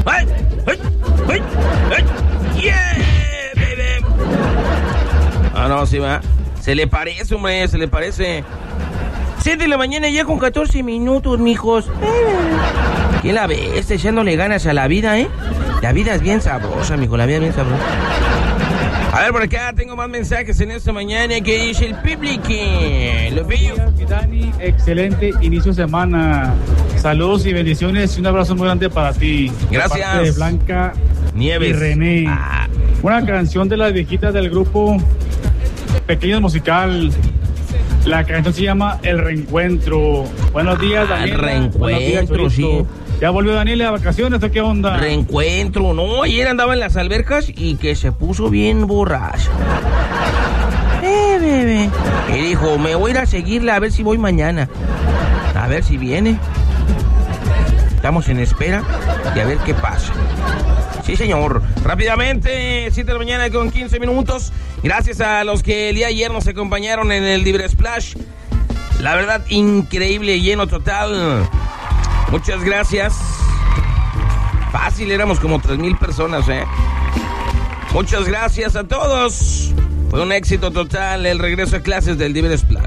¡Ay! ¡Ay! ¡Ay! ¡Ay! ¡Yeah, baby! Ah, no, sí va. Se le parece, hombre, se le parece. 7 de la mañana ya con 14 minutos, mijos. ¿Quién la ve? Está echándole ganas a la vida, ¿eh? La vida es bien sabrosa, mijo, la vida es bien sabrosa. A ver, por acá tengo más mensajes en esta mañana que dice el público. Los veo. Dani, excelente inicio de semana. Saludos y bendiciones y un abrazo muy grande para ti. Gracias. De parte de Blanca Nieves y René. Una canción de las viejitas del grupo Pequeños Musical. La canción se llama El Reencuentro. Buenos días, Daniela. El Reencuentro, sí. ¿Ya volvió Daniela a vacaciones o qué onda? Reencuentro, no, ayer andaba en las albercas y que se puso bien borracho. Bebé. Y dijo, me voy a ir a seguirla a ver si voy mañana. A ver si viene. Estamos en espera y a ver qué pasa. Sí, señor. Rápidamente, 7 de la mañana con 15 minutos. Gracias a los que el día de ayer nos acompañaron en el Libre Splash. La verdad, increíble, lleno total. Muchas gracias. Fácil, éramos como 3,000 personas, ¿eh? Muchas gracias a todos. Fue un éxito total el regreso a clases del Libre Splash.